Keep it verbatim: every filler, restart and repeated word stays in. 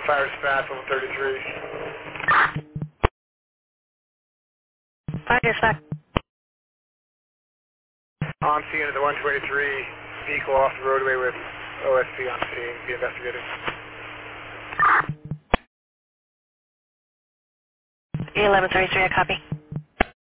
Fire dispatch, level thirty-three. Fire dispatch. On scene at the one twenty-three, vehicle off the roadway with O S P on scene, be investigated. eleven thirty-three, I copy.